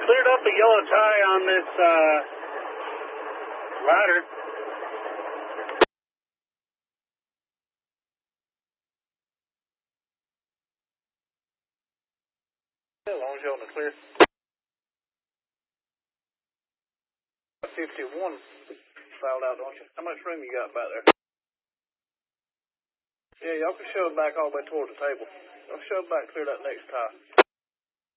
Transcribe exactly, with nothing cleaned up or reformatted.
cleared up a yellow tie on this uh, ladder. As long as you're on the clear. fifty-one filed out, don't you? How much room you got back there? Yeah, y'all can shove it back all the way toward the table. Y'all shove it back, clear that next tie.